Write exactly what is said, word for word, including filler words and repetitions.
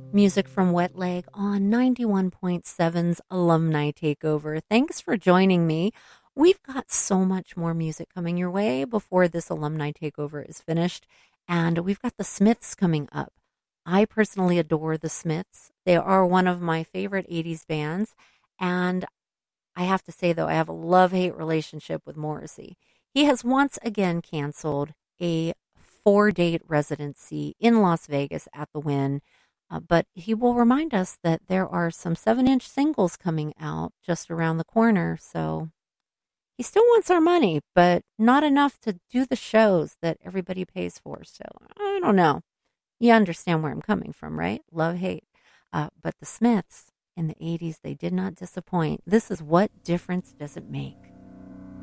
Music from Wet Leg on ninety-one point seven's Alumni Takeover. Thanks for joining me. We've got so much more music coming your way before this Alumni Takeover is finished, and we've got the Smiths coming up. I personally adore the Smiths. They are one of my favorite eighties bands, and I have to say, though, I have a love-hate relationship with Morrissey. He has once again canceled a four-date residency in Las Vegas at the Wynn. Uh, but he will remind us that there are some seven-inch singles coming out just around the corner. So he still wants our money, but not enough to do the shows that everybody pays for. So I don't know. You understand where I'm coming from, right? Love, hate. Uh, but the Smiths in the eighties, they did not disappoint. This is What Difference Does It Make?